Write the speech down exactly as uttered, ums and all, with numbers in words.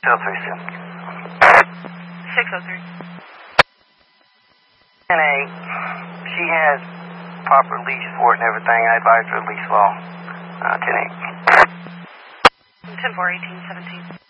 oh three six. six oh three. ten eight. She has proper leash for it and everything. I advised her leash law. Uh, ten eight. ten four eighteen seventeen.